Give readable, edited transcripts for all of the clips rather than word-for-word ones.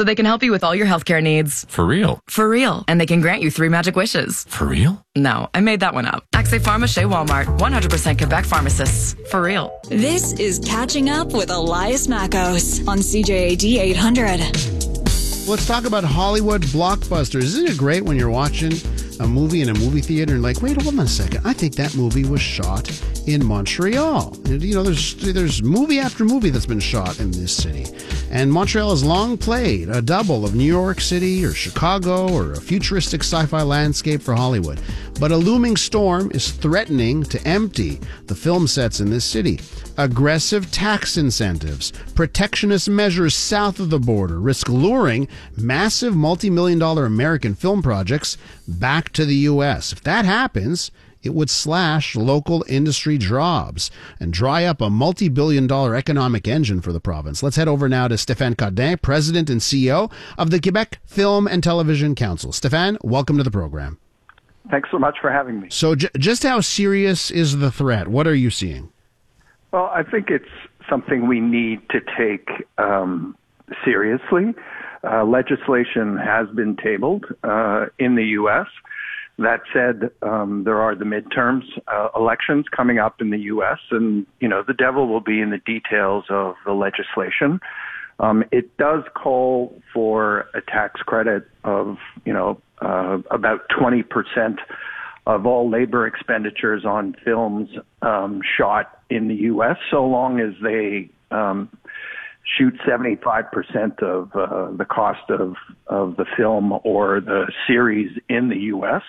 so they can help you with all your healthcare needs. For real? For real. And they can grant you 3 magic wishes. For real? No, I made that one up. Accès Pharma chez Walmart. 100% Quebec pharmacists. For real. This is Catching Up with Elias Mackos on CJAD 800. Let's talk about Hollywood blockbusters. Isn't it great when you're watching a movie in a movie theater and like, wait, hold on a second. I think that movie was shot in Montreal. You know, there's movie after movie that's been shot in this city. And Montreal has long played a double of New York City or Chicago or a futuristic sci-fi landscape for Hollywood. But a looming storm is threatening to empty the film sets in this city. Aggressive tax incentives, protectionist measures south of the border risk luring massive multi-million-dollar American film projects back to the U.S. If that happens, it would slash local industry jobs and dry up a multi-billion-dollar economic engine for the province. Let's head over now to Stéphane Codin, President and CEO of the Quebec Film and Television Council. Stéphane, welcome to the program. Thanks so much for having me. So just how serious is the threat? What are you seeing? Well, I think it's something we need to take seriously. Legislation has been tabled in the U.S. That said, there are the midterms elections coming up in the U.S., and, you know, the devil will be in the details of the legislation. It does call for a tax credit of, about 20% of all labor expenditures on films shot in the U.S., so long as they shoot 75% of the cost of the film or the series in the U.S.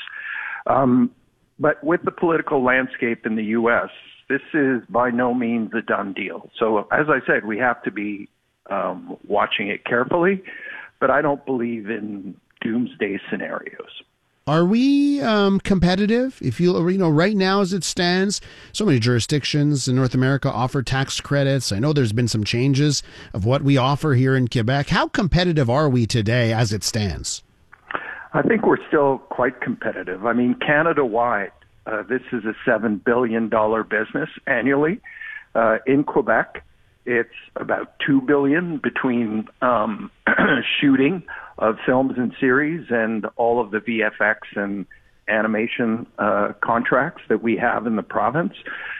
But with the political landscape in the U.S., this is by no means a done deal. So as I said, we have to be watching it carefully, but I don't believe in doomsday scenarios. Are we competitive? If right now as it stands, so many jurisdictions in North America offer tax credits. I know there's been some changes of what we offer here in Quebec. How competitive are we today as it stands? I think we're still quite competitive. I mean, Canada-wide, this is a $7 billion business annually. In Quebec, it's about $2 billion between shooting of films and series and all of the VFX and animation contracts that we have in the province.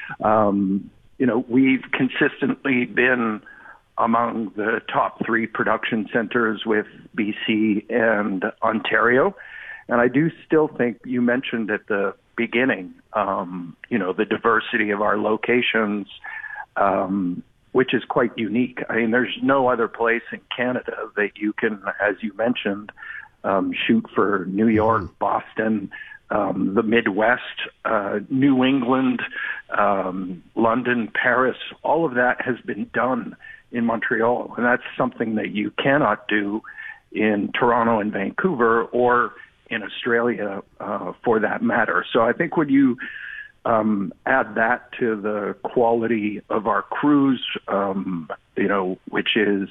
We've consistently been among the top 3 production centers with BC and Ontario. And I do still think, you mentioned at the beginning, the diversity of our locations, which is quite unique. I mean, there's no other place in Canada that you can, as you mentioned, shoot for New York, Boston, the Midwest, New England, London, Paris. All of that has been done in Montreal, and that's something that you cannot do in Toronto and Vancouver or in Australia for that matter. So I think when you add that to the quality of our crews, which is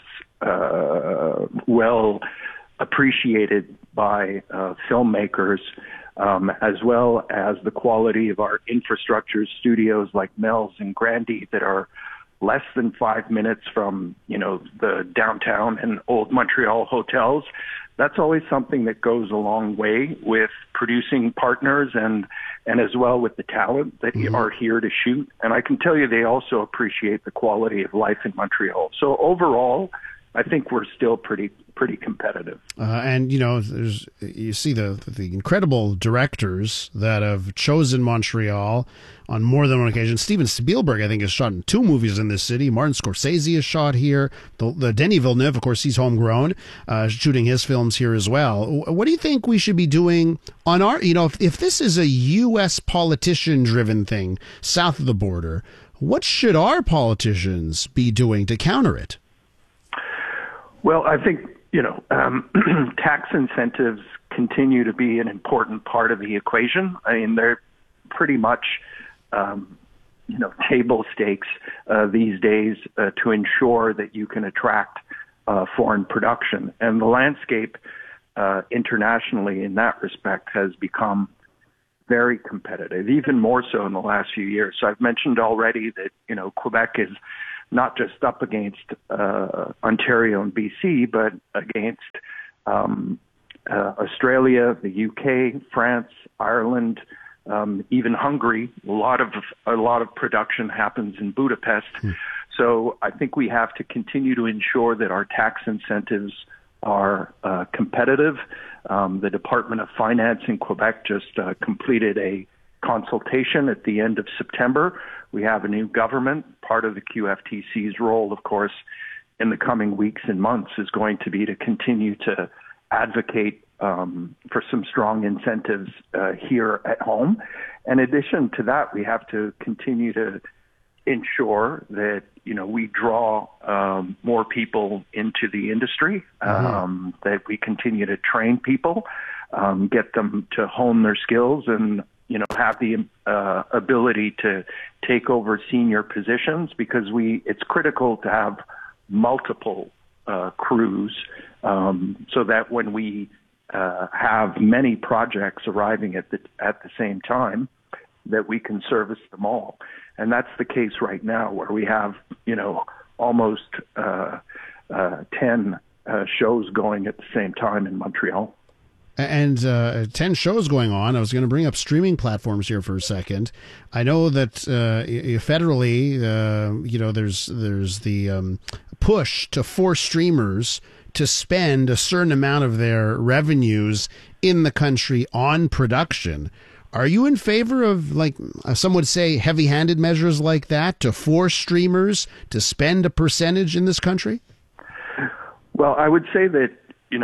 well appreciated by filmmakers, as well as the quality of our infrastructure studios like Mel's and Grandy that are less than 5 minutes from, the downtown and old Montreal hotels. That's always something that goes a long way with producing partners and as well with the talent that are here to shoot. And I can tell you they also appreciate the quality of life in Montreal. So overall, I think we're still pretty competitive. You see the incredible directors that have chosen Montreal on more than one occasion. Steven Spielberg, I think, has shot in 2 movies in this city. Martin Scorsese has shot here. The Denis Villeneuve, of course, he's homegrown, shooting his films here as well. What do you think we should be doing on our, if this is a U.S. politician-driven thing south of the border, what should our politicians be doing to counter it? Well, I think, tax incentives continue to be an important part of the equation. I mean, they're pretty much, table stakes these days to ensure that you can attract foreign production. And the landscape internationally in that respect has become very competitive, even more so in the last few years. So I've mentioned already that, Quebec is not just up against Ontario and BC, but against Australia, the UK, France, Ireland, even Hungary. A lot of production happens in Budapest. So I think we have to continue to ensure that our tax incentives are competitive. The Department of Finance in Quebec just completed a consultation at the end of September. We have a new government. Part of the QFTC's role, of course, in the coming weeks and months is going to be to continue to advocate for some strong incentives here at home. In addition to that, we have to continue to ensure that we draw more people into the industry, that we continue to train people, get them to hone their skills, and have the ability to take over senior positions, because it's critical to have multiple crews, so that when we have many projects arriving at the same time, that we can service them all. And that's the case right now, where we have, almost 10 shows going at the same time in Montreal. And 10 shows going on. I was going to bring up streaming platforms here for a second. I know that federally, there's the push to force streamers to spend a certain amount of their revenues in the country on production. Are you in favor of, some would say, heavy-handed measures like that to force streamers to spend a percentage in this country? Well, I would say that,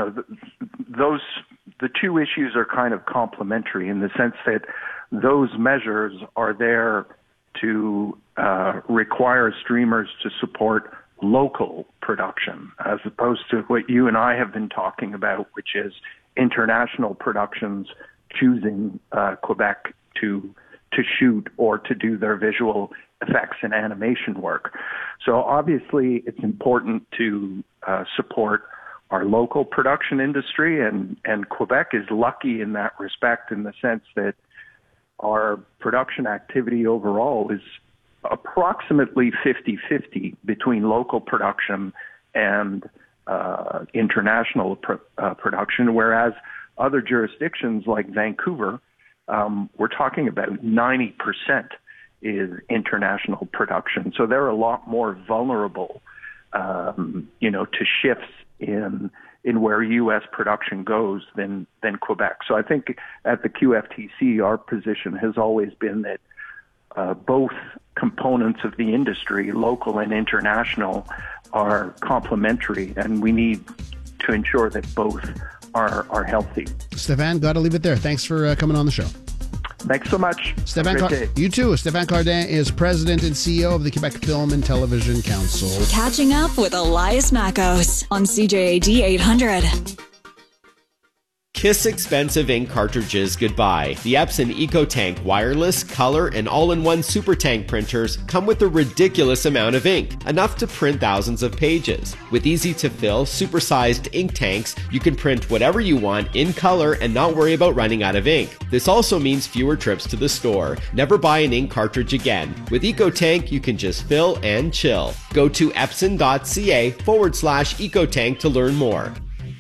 the two issues are kind of complementary, in the sense that those measures are there to require streamers to support local production, as opposed to what you and I have been talking about, which is international productions choosing Quebec to shoot or to do their visual effects and animation work. So obviously it's important to support our local production industry, and Quebec is lucky in that respect, in the sense that our production activity overall is approximately 50-50 between local production and international production, whereas other jurisdictions like Vancouver, we're talking about 90% is international production. So they're a lot more vulnerable, to shifts in where U.S. production goes than Quebec. So I think at the QFTC, our position has always been that both components of the industry, local and international, are complementary, and we need to ensure that both are healthy. Stéphane, got to leave it there. Thanks for coming on the show. Thanks so much. You too. Stéphane Cardin is president and CEO of the Quebec Film and Television Council. Catching up with Elias Mackos on CJAD 800. Kiss expensive ink cartridges goodbye. The Epson EcoTank wireless, color, and all-in-one super tank printers come with a ridiculous amount of ink, enough to print thousands of pages. With easy-to-fill, super-sized ink tanks, you can print whatever you want in color and not worry about running out of ink. This also means fewer trips to the store. Never buy an ink cartridge again. With EcoTank, you can just fill and chill. Go to epson.ca/EcoTank to learn more.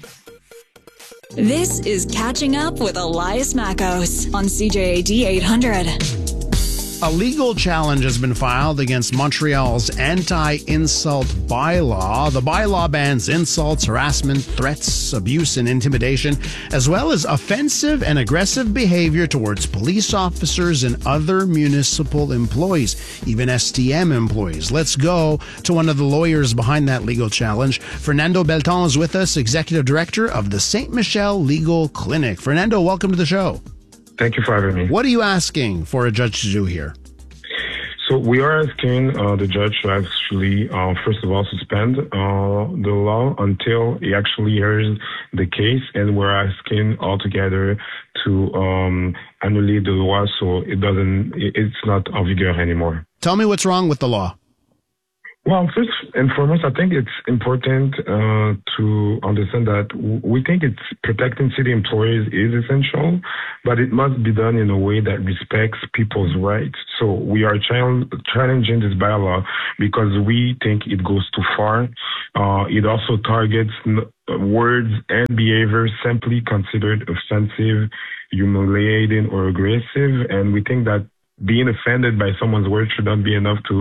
This is Catching Up with Elias Mackos on CJAD 800. A legal challenge has been filed against Montreal's anti-insult bylaw. The bylaw bans insults, harassment, threats, abuse, and intimidation, as well as offensive and aggressive behavior towards police officers and other municipal employees, even STM employees. Let's go to one of the lawyers behind that legal challenge. Fernando Belton is with us, Executive Director of the St. Michel Legal Clinic. Fernando, welcome to the show. Thank you for having me. What are you asking for a judge to do here? So we are asking the judge to actually, first of all, suspend the law until he actually hears the case, and we're asking altogether to annulate the law so it's not en vigueur anymore. Tell me what's wrong with the law. Well, first and foremost, I think it's important to understand that we think it's protecting city employees is essential, but it must be done in a way that respects people's rights. So we are challenging this bylaw because we think it goes too far. It also targets words and behavior simply considered offensive, humiliating, or aggressive, and we think that being offended by someone's words should not be enough to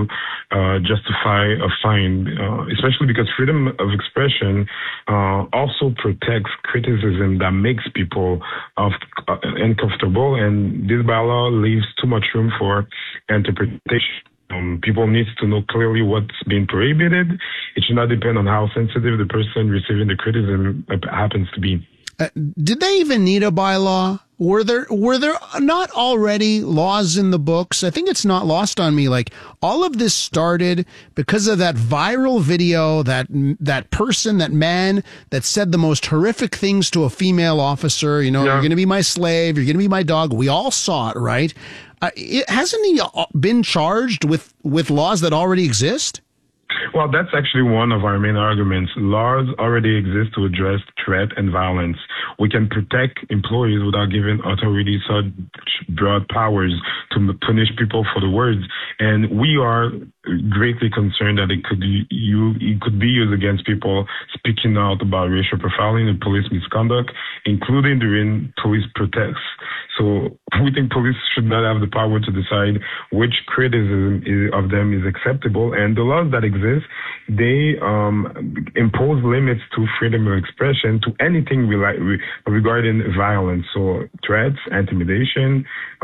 justify a fine, especially because freedom of expression also protects criticism that makes people uncomfortable, and this bylaw leaves too much room for interpretation. People need to know clearly what's being prohibited. It should not depend on how sensitive the person receiving the criticism happens to be. Did they even need a bylaw? Were there not already laws in the books? I think it's not lost on me. Like, all of this started because of that viral video, that person, that man that said the most horrific things to a female officer. You know, You're going to be my slave. You're going to be my dog. We all saw it, right? Hasn't he been charged with laws that already exist? Well, that's actually one of our main arguments. Laws already exist to address threat and violence. We can protect employees without giving authorities such broad powers to punish people for the words. And we are greatly concerned that it could be used against people speaking out about racial profiling and police misconduct, including during police protests. So we think police should not have the power to decide which criticism of them is acceptable. And the laws that exist, they impose limits to freedom of expression, to anything regarding violence. So threats, intimidation,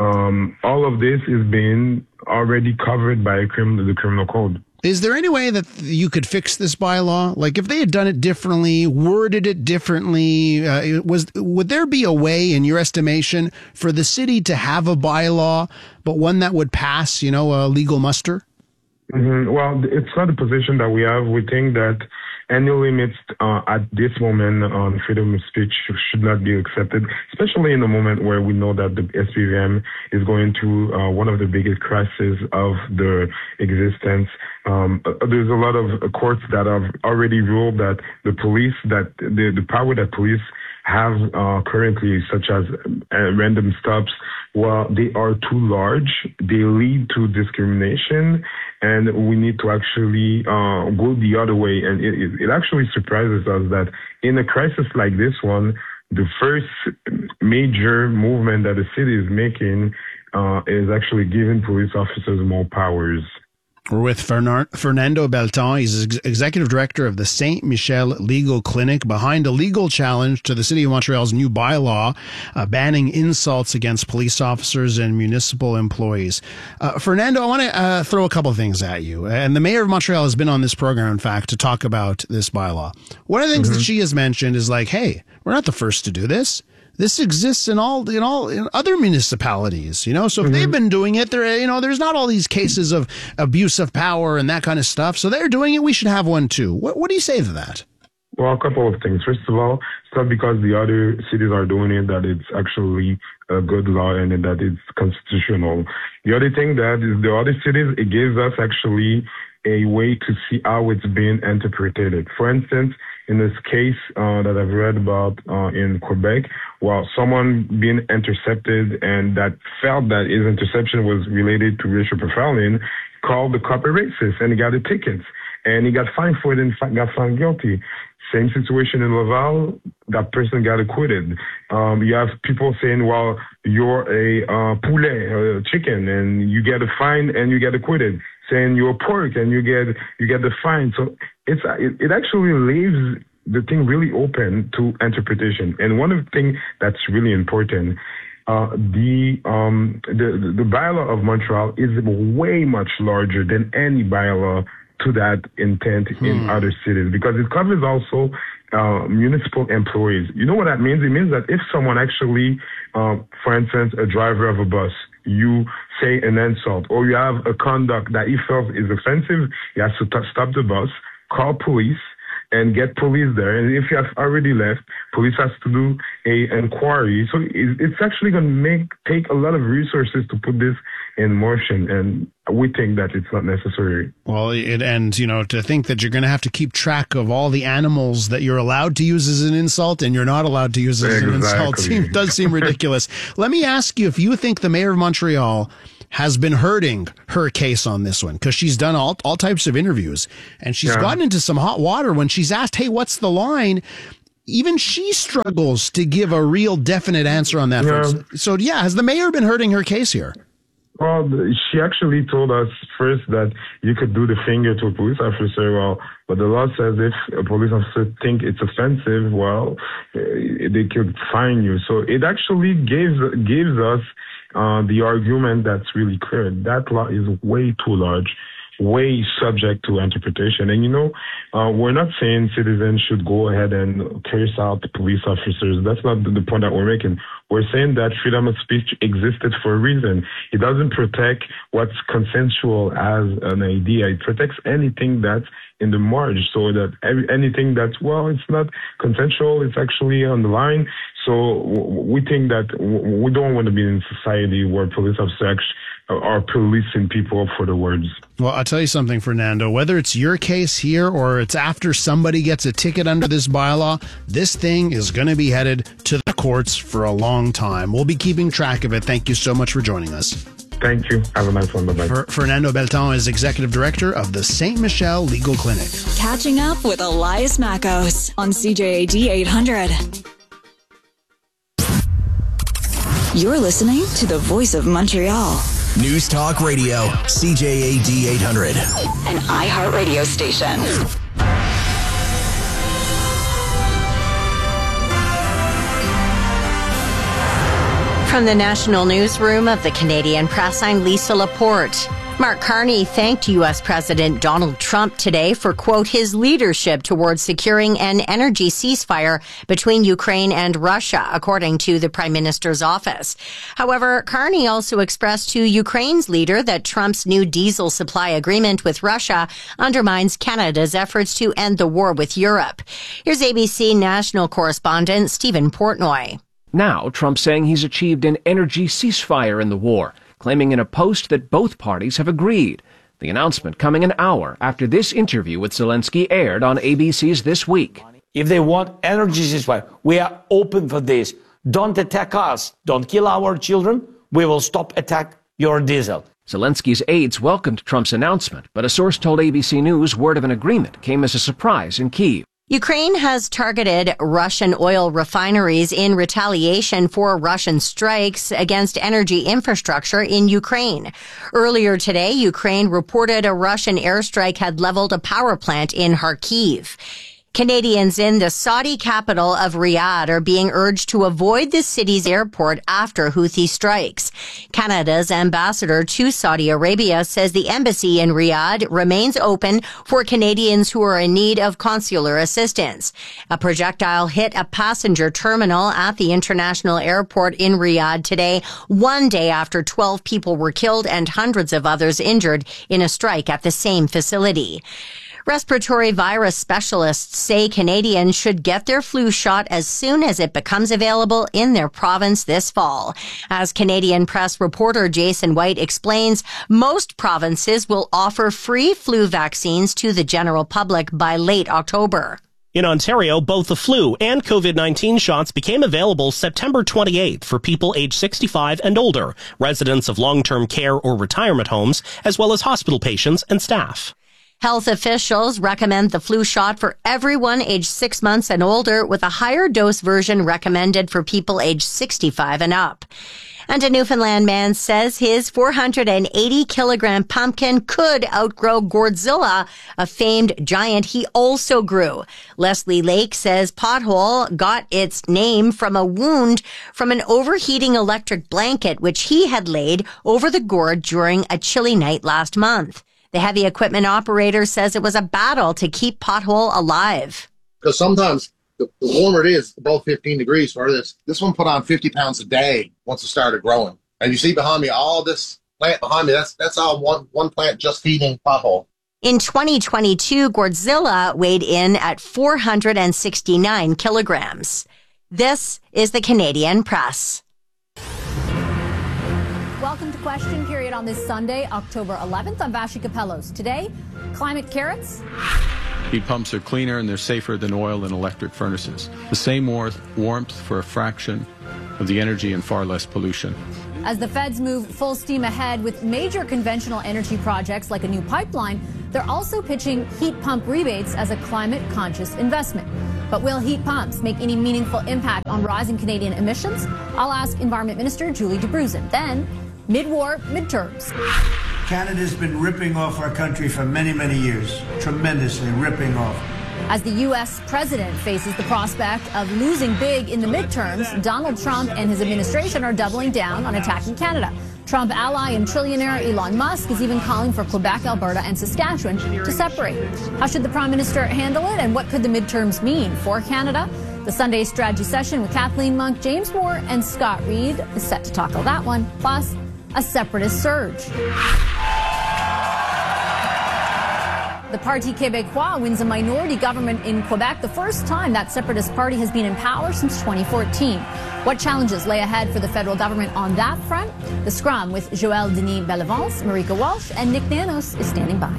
all of this is being already covered by the criminal code. Is there any way that you could fix this bylaw? Like, if they had done it differently, worded it differently, would there be a way, in your estimation, for the city to have a bylaw, but one that would pass, a legal muster? Mm-hmm. Well, it's not a position that we have. We think that any limits at this moment on freedom of speech should not be accepted, especially in a moment where we know that the SPVM is going through one of the biggest crises of their existence. There's a lot of courts that have already ruled that the power that police have currently, such as random stops, well, they are too large. They lead to discrimination, and we need to actually go the other way. And it actually surprises us that in a crisis like this one, the first major movement that the city is making is actually giving police officers more powers. We're with Fernando Belton. He's executive director of the Saint Michel Legal Clinic, behind a legal challenge to the City of Montreal's new bylaw banning insults against police officers and municipal employees. Fernando, I want to throw a couple of things at you. And the mayor of Montreal has been on this program, in fact, to talk about this bylaw. One of the things that she has mentioned is like, hey, we're not the first to do this. This exists in other municipalities, So if they've been doing it, there's not all these cases of abuse of power and that kind of stuff. So they're doing it. We should have one too. What do you say to that? Well, a couple of things. First of all, it's not because the other cities are doing it that it's actually a good law and that it's constitutional. The other thing that is the other cities, it gives us actually a way to see how it's being interpreted. For instance, in this case that I've read about in Quebec, well, someone being intercepted and that felt that his interception was related to racial profiling called the cop a racist, and he got a ticket, and he got fined for it and got found guilty. Same situation in Laval, that person got acquitted. You have people saying, well, you're a poulet, a chicken, and you get a fine and you get acquitted. Saying you're pork and you get the fine. So it actually leaves the thing really open to interpretation. And one of the things that's really important, the bylaw of Montreal is way much larger than any bylaw to that intent in other cities, because it covers also municipal employees. You know what that means? It means that if someone actually, for instance, a driver of a bus, you say an insult, or you have a conduct that he felt is offensive, he has to stop the bus, call police, and get police there. And if you have already left, police has to do a inquiry. So it's actually going to take a lot of resources to put this in motion, and we think that it's not necessary. Well, and to think that you're going to have to keep track of all the animals that you're allowed to use as an insult and you're not allowed to use as an insult does seem ridiculous. Let me ask you if you think the mayor of Montreal has been hurting her case on this one, because she's done all types of interviews, and she's gotten into some hot water when she's asked, hey, what's the line? Even she struggles to give a real definite answer on that. Yeah. So, has the mayor been hurting her case here? Well, she actually told us first that you could do the finger to a police officer. Well, but the law says if a police officer think it's offensive, well, they could fine you. So it actually gives us the argument that's really clear. That law is way too large, way subject to interpretation. And, we're not saying citizens should go ahead and curse out the police officers. That's not the point that we're making. We're saying that freedom of speech existed for a reason. It doesn't protect what's consensual as an idea. It protects anything that's in the marge, so that anything that's, it's not consensual, it's actually on the line. So we think that we don't want to be in a society where police officers are policing people for the words. Well, I'll tell you something, Fernando. Whether it's your case here or it's after somebody gets a ticket under this bylaw, this thing is going to be headed to the courts for a long time. We'll be keeping track of it. Thank you so much for joining us. Thank you. Have a nice one. Bye-bye. Fernando Belton is Executive Director of the Saint Michel Legal Clinic. Catching up with Elias Mackos on CJAD 800. You're listening to the Voice of Montreal. News Talk Radio, CJAD 800. An iHeartRadio station. From the National Newsroom of the Canadian Press, I'm Lisa Laporte. Mark Carney thanked U.S. President Donald Trump today for, quote, his leadership towards securing an energy ceasefire between Ukraine and Russia, according to the Prime Minister's office. However, Carney also expressed to Ukraine's leader that Trump's new diesel supply agreement with Russia undermines Canada's efforts to end the war with Europe. Here's ABC national correspondent Stephen Portnoy. Now, Trump saying he's achieved an energy ceasefire in the war, claiming in a post that both parties have agreed. The announcement coming an hour after this interview with Zelensky aired on ABC's This Week. If they want energy ceasefire, we are open for this. Don't attack us. Don't kill our children. We will stop attack your diesel. Zelensky's aides welcomed Trump's announcement, but a source told ABC News word of an agreement came as a surprise in Kyiv. Ukraine has targeted Russian oil refineries in retaliation for Russian strikes against energy infrastructure in Ukraine. Earlier today, Ukraine reported a Russian airstrike had leveled a power plant in Kharkiv. Canadians in the Saudi capital of Riyadh are being urged to avoid the city's airport after Houthi strikes. Canada's ambassador to Saudi Arabia says the embassy in Riyadh remains open for Canadians who are in need of consular assistance. A projectile hit a passenger terminal at the international airport in Riyadh today, one day after 12 people were killed and hundreds of others injured in a strike at the same facility. Respiratory virus specialists say Canadians should get their flu shot as soon as it becomes available in their province this fall. As Canadian Press reporter Jason White explains, most provinces will offer free flu vaccines to the general public by late October. In Ontario, both the flu and COVID-19 shots became available September 28th for people age 65 and older, residents of long-term care or retirement homes, as well as hospital patients and staff. Health officials recommend the flu shot for everyone aged 6 months and older, with a higher dose version recommended for people aged 65 and up. And a Newfoundland man says his 480-kilogram pumpkin could outgrow Gourdzilla, a famed giant he also grew. Leslie Lake says Pothole got its name from a wound from an overheating electric blanket which he had laid over the gourd during a chilly night last month. The heavy equipment operator says it was a battle to keep Pothole alive. Because sometimes the warmer it is, above 15 degrees for this. This one put on 50 pounds a day once it started growing. And you see behind me, all this plant behind me, that's all one plant just feeding Pothole. In 2022, Godzilla weighed in at 469 kilograms. This is the Canadian Press. Welcome to Question Period on this Sunday, October 11th. I'm Vashi Capellos. Today, climate carrots. Heat pumps are cleaner and they're safer than oil and electric furnaces. The same warmth for a fraction of the energy and far less pollution. As the feds move full steam ahead with major conventional energy projects like a new pipeline, they're also pitching heat pump rebates as a climate-conscious investment. But will heat pumps make any meaningful impact on rising Canadian emissions? I'll ask Environment Minister Julie Debruzen. Then, mid-war midterms. Canada's been ripping off our country for many, many years, tremendously ripping off. As the U.S. president faces the prospect of losing big in the midterms, Donald Trump and his administration are doubling down on attacking Canada. Trump ally and trillionaire Elon Musk is even calling for Quebec, Alberta, and Saskatchewan to separate. How should the Prime Minister handle it, and what could the midterms mean for Canada? The Sunday strategy session with Kathleen Monk, James Moore, and Scott Reid is set to tackle that one, plus a separatist surge. The Parti Québécois wins a minority government in Quebec, the first time that separatist party has been in power since 2014. What challenges lay ahead for the federal government on that front? The Scrum with Joël Denis Bellevance, Marika Walsh, and Nick Nanos is standing by.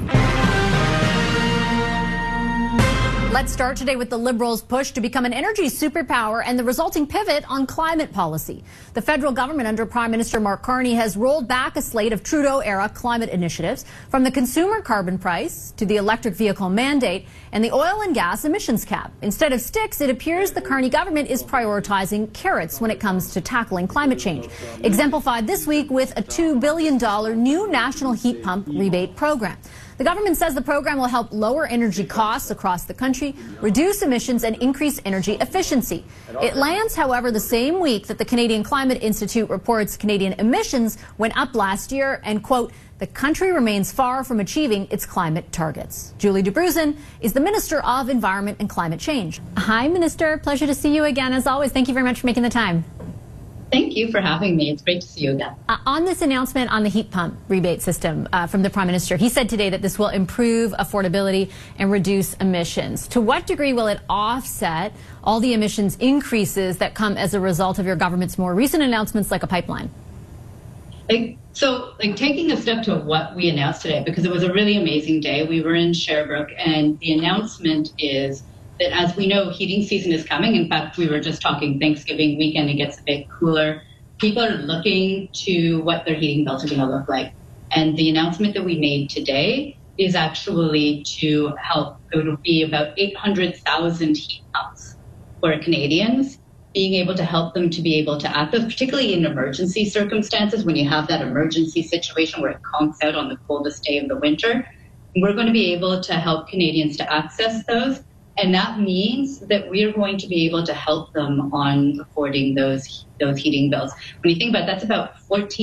Let's start today with the Liberals' push to become an energy superpower and the resulting pivot on climate policy. The federal government under Prime Minister Mark Carney has rolled back a slate of Trudeau-era climate initiatives, from the consumer carbon price to the electric vehicle mandate and the oil and gas emissions cap. Instead of sticks, it appears the Carney government is prioritizing carrots when it comes to tackling climate change, exemplified this week with a $2 billion new national heat pump rebate program. The government says the program will help lower energy costs across the country, reduce emissions, and increase energy efficiency. It lands, however, the same week that the Canadian Climate Institute reports Canadian emissions went up last year and, quote, the country remains far from achieving its climate targets. Julie Debruzen is the Minister of Environment and Climate Change. Hi, Minister. Pleasure to see you again, as always. Thank you very much for making the time. Thank you for having me. It's great to see you again. On this announcement on the heat pump rebate system from the Prime Minister, he said today that this will improve affordability and reduce emissions. To what degree will it offset all the emissions increases that come as a result of your government's more recent announcements like a pipeline? Taking a step to what we announced today, because it was a really amazing day. We were in Sherbrooke, and the announcement is that, as we know, heating season is coming. In fact, we were just talking Thanksgiving weekend, it gets a bit cooler. People are looking to what their heating bills are going to look like. And the announcement that we made today is actually to help. It will be about 800,000 heat pumps for Canadians, being able to help them to be able to access, particularly in emergency circumstances, when you have that emergency situation where it conks out on the coldest day of the winter. We're going to be able to help Canadians to access those. And that means that we're going to be able to help them on affording those heating bills. When you think about it, that's about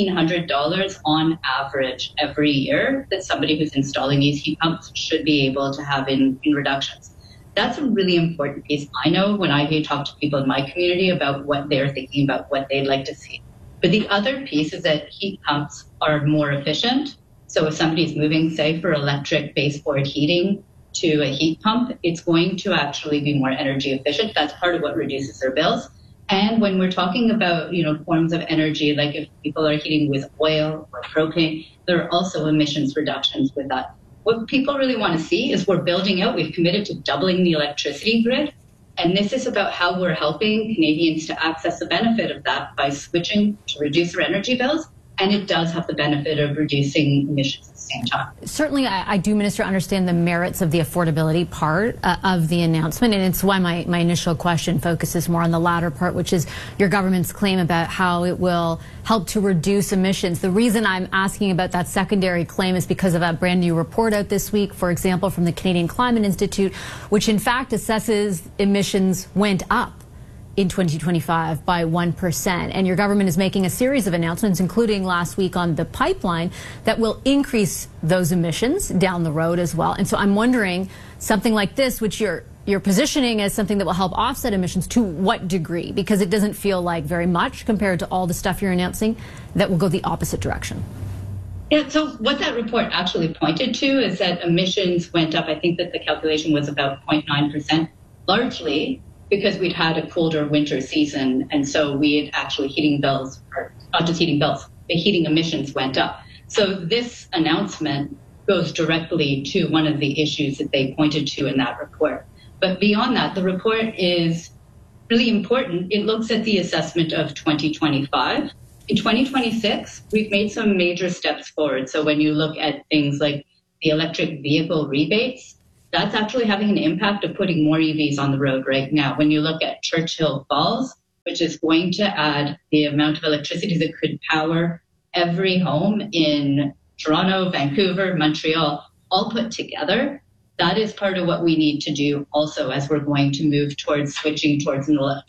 $1,400 on average every year that somebody who's installing these heat pumps should be able to have in reductions. That's a really important piece. I know when I talk to people in my community about what they're thinking about, what they'd like to see. But the other piece is that heat pumps are more efficient. So if somebody's moving, say, for electric baseboard heating to a heat pump, it's going to actually be more energy efficient. That's part of what reduces their bills. And when we're talking about, forms of energy, like if people are heating with oil or propane, there are also emissions reductions with that. What people really want to see is we're building out, we've committed to doubling the electricity grid. And this is about how we're helping Canadians to access the benefit of that by switching to reduce their energy bills. And it does have the benefit of reducing emissions at the same time. Certainly, I do, Minister, understand the merits of the affordability part of the announcement. And it's why my initial question focuses more on the latter part, which is your government's claim about how it will help to reduce emissions. The reason I'm asking about that secondary claim is because of a brand new report out this week, for example, from the Canadian Climate Institute, which in fact assesses emissions went up in 2025 by 1%. And your government is making a series of announcements, including last week on the pipeline, that will increase those emissions down the road as well. And so I'm wondering, something like this, which you're positioning as something that will help offset emissions, to what degree? Because it doesn't feel like very much compared to all the stuff you're announcing that will go the opposite direction. Yeah, so what that report actually pointed to is that emissions went up. I think that the calculation was about 0.9%, largely because we'd had a colder winter season. And so we had actually heating bills, or not just heating bills, the heating emissions went up. So this announcement goes directly to one of the issues that they pointed to in that report. But beyond that, the report is really important. It looks at the assessment of 2025. In 2026, we've made some major steps forward. So when you look at things like the electric vehicle rebates, that's actually having an impact of putting more EVs on the road right now. When you look at Churchill Falls, which is going to add the amount of electricity that could power every home in Toronto, Vancouver, Montreal, all put together, that is part of what we need to do also as we're going to move towards switching towards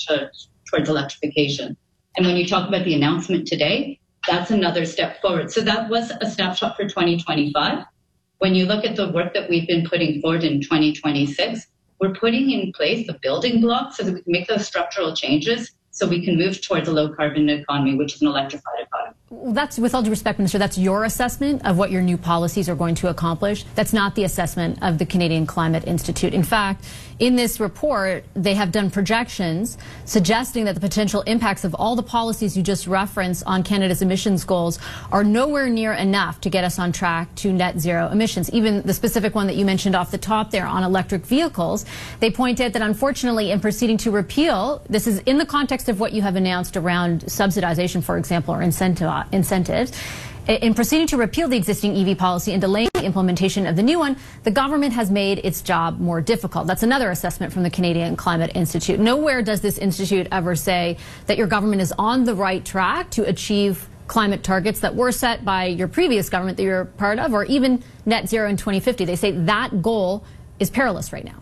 electrification. And when you talk about the announcement today, that's another step forward. So that was a snapshot for 2025. When you look at the work that we've been putting forward in 2026, we're putting in place the building blocks so that we can make those structural changes so we can move towards a low-carbon economy, which is an electrified economy. Well, that's, with all due respect, Minister, that's your assessment of what your new policies are going to accomplish. That's not the assessment of the Canadian Climate Institute. In fact, in this report, they have done projections suggesting that the potential impacts of all the policies you just referenced on Canada's emissions goals are nowhere near enough to get us on track to net zero emissions. Even the specific one that you mentioned off the top there on electric vehicles, they point out that unfortunately in proceeding to repeal, this is in the context of what you have announced around subsidization, for example, or incentives. In proceeding to repeal the existing EV policy and delaying the implementation of the new one, the government has made its job more difficult. That's another assessment from the Canadian Climate Institute. Nowhere does this institute ever say that your government is on the right track to achieve climate targets that were set by your previous government that you're part of, or even net zero in 2050. They say that goal is perilous right now.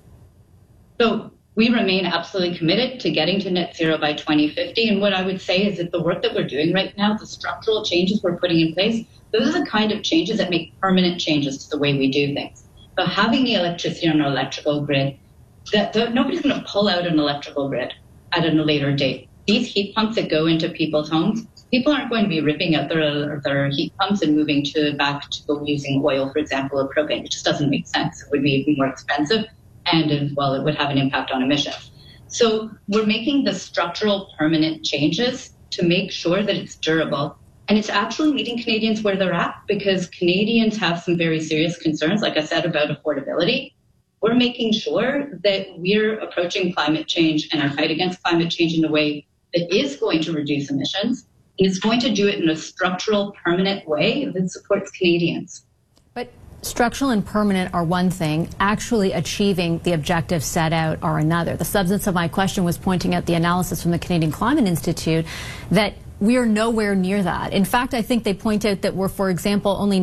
So we remain absolutely committed to getting to net zero by 2050. And what I would say is that the work that we're doing right now, the structural changes we're putting in place, those are the kind of changes that make permanent changes to the way we do things. So having the electricity on our electrical grid, nobody's going to pull out an electrical grid at a later date. These heat pumps that go into people's homes, people aren't going to be ripping out their heat pumps and moving back to using oil, for example, or propane. It just doesn't make sense. It would be even more expensive. And as well, it would have an impact on emissions. So we're making the structural permanent changes to make sure that it's durable. And it's actually meeting Canadians where they're at, because Canadians have some very serious concerns, like I said, about affordability. We're making sure that we're approaching climate change and our fight against climate change in a way that is going to reduce emissions, and it's going to do it in a structural, permanent way that supports Canadians. But structural and permanent are one thing. Actually achieving the objectives set out are another. The substance of my question was pointing out the analysis from the Canadian Climate Institute that we are nowhere near that. In fact, I think they point out that we're, for example, only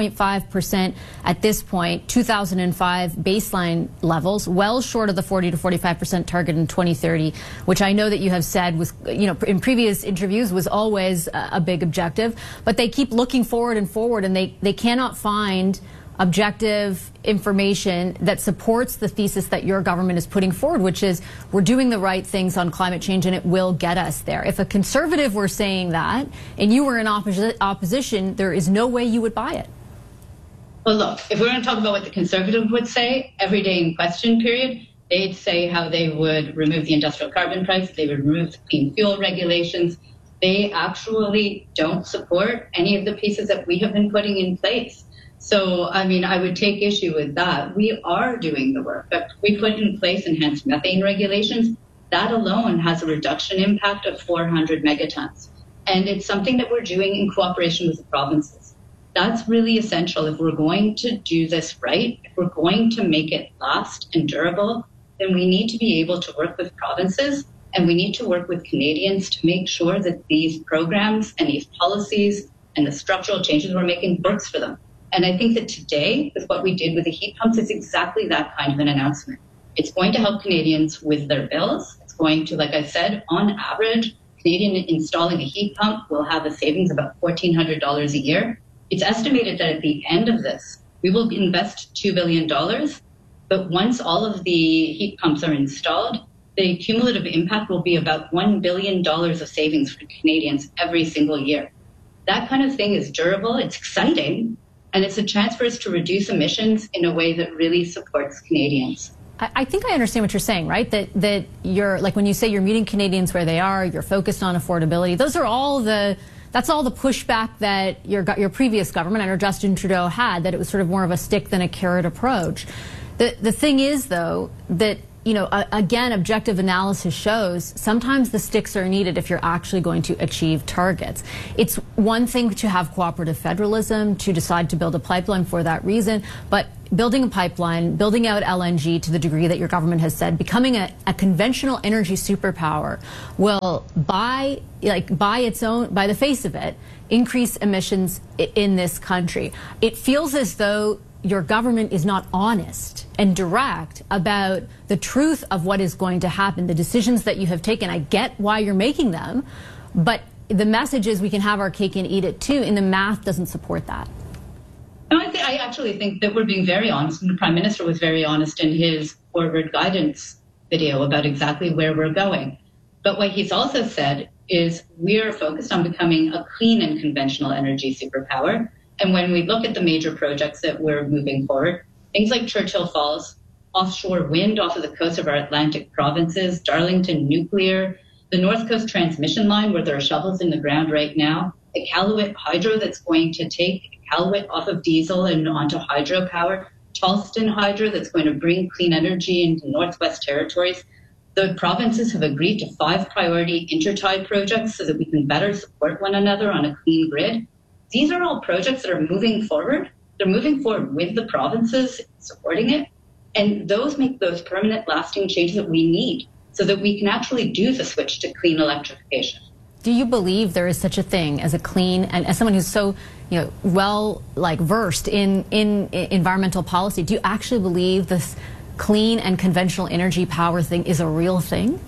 9.5% at this point, 2005 baseline levels, well short of the 40 to 45% target in 2030, which I know that you have said was, in previous interviews was always a big objective. But they keep looking forward and forward, and they cannot find objective information that supports the thesis that your government is putting forward, which is we're doing the right things on climate change and it will get us there. If a conservative were saying that and you were in opposition, there is no way you would buy it. Well, look, if we're going to talk about what the conservative would say, every day in question period, they'd say how they would remove the industrial carbon price, they would remove the clean fuel regulations. They actually don't support any of the pieces that we have been putting in place. So, I would take issue with that. We are doing the work. We put in place enhanced methane regulations. That alone has a reduction impact of 400 megatons. And it's something that we're doing in cooperation with the provinces. That's really essential. If we're going to do this right, if we're going to make it last and durable, then we need to be able to work with provinces, and we need to work with Canadians to make sure that these programs and these policies and the structural changes we're making works for them. And I think that today, with what we did with the heat pumps, it's exactly that kind of an announcement. It's going to help Canadians with their bills. It's going to, like I said, on average, Canadian installing a heat pump will have a savings of about $1,400 a year. It's estimated that at the end of this, we will invest $2 billion. But once all of the heat pumps are installed, the cumulative impact will be about $1 billion of savings for Canadians every single year. That kind of thing is durable, it's exciting, and it's a chance for us to reduce emissions in a way that really supports Canadians. I think I understand what you're saying, right? That you're, like when you say you're meeting Canadians where they are, you're focused on affordability. That's all the pushback that your previous government under Justin Trudeau had, that it was sort of more of a stick than a carrot approach. The thing is, though, that, you know, again, objective analysis shows sometimes the sticks are needed if you're actually going to achieve targets. It's one thing to have cooperative federalism, to decide to build a pipeline for that reason, but building a pipeline, building out LNG to the degree that your government has said, becoming a conventional energy superpower will, by the face of it, increase emissions in this country. It feels as though your government is not honest and direct about the truth of what is going to happen, the decisions that you have taken. I get why you're making them, but the message is we can have our cake and eat it too, and the math doesn't support that. No, I actually think that we're being very honest, and the Prime Minister was very honest in his forward guidance video about exactly where we're going. But what he's also said is we are focused on becoming a clean and conventional energy superpower. And when we look at the major projects that we're moving forward, things like Churchill Falls, offshore wind off of the coast of our Atlantic provinces, Darlington Nuclear, the North Coast Transmission Line, where there are shovels in the ground right now, Iqaluit Hydro that's going to take Iqaluit off of diesel and onto hydropower, Charleston Hydro that's going to bring clean energy into Northwest Territories. The provinces have agreed to 5 priority intertie projects so that we can better support one another on a clean grid. These are all projects that are moving forward. They're moving forward with the provinces supporting it. And those make those permanent, lasting changes that we need so that we can actually do the switch to clean electrification. Do you believe there is such a thing as a clean, and as someone who's so, you know, well, versed in environmental policy, do you actually believe this clean and conventional energy power thing is a real thing?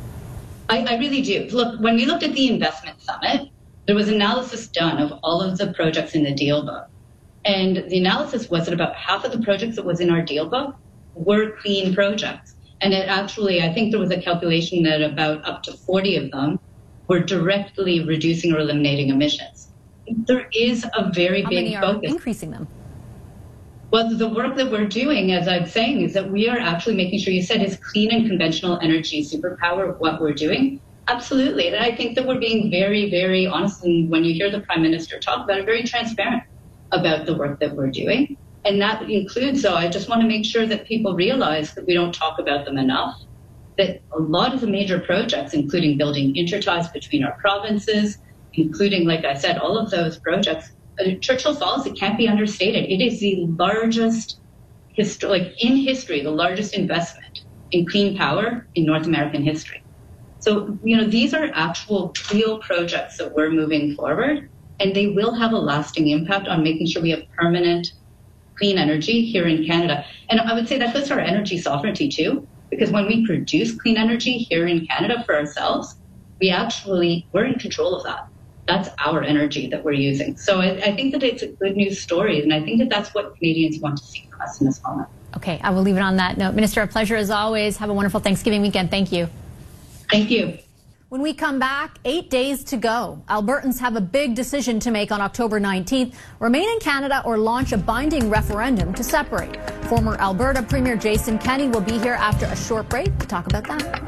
I really do. Look, when we looked at the investment summit, there was analysis done of all of the projects in the deal book. And the analysis was that about half of the projects that was in our deal book were clean projects. And it actually, I think there was a calculation that about up to 40 of them were directly reducing or eliminating emissions. There is a very big focus. How many are increasing them? Well, the work that we're doing, as I'm saying, is that we are actually making sure, you said, is clean and conventional energy superpower what we're doing. Absolutely. And I think that we're being very, very honest. And when you hear the Prime Minister talk about it, very transparent about the work that we're doing. And that includes, though, I just want to make sure that people realize that we don't talk about them enough, that a lot of the major projects, including building interties between our provinces, including, like I said, all of those projects, Churchill Falls, it can't be understated. It is the largest, in history, the largest investment in clean power in North American history. So, you know, these are actual real projects that we're moving forward, and they will have a lasting impact on making sure we have permanent clean energy here in Canada. And I would say that goes to our energy sovereignty too, because when we produce clean energy here in Canada for ourselves, we're in control of that. That's our energy that we're using. So I think that it's a good news story, and I think that that's what Canadians want to see from us in this moment. Okay, I will leave it on that note. Minister, a pleasure as always. Have a wonderful Thanksgiving weekend. Thank you. Thank you. When we come back, 8 days to go. Albertans have a big decision to make on October 19th. Remain in Canada or launch a binding referendum to separate. Former Alberta Premier Jason Kenney will be here after a short break to talk about that.